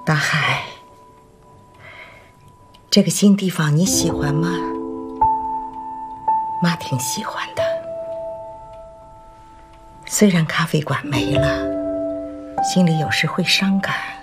大海，这个新地方你喜欢吗？妈挺喜欢的。虽然咖啡馆没了，心里有时会伤感。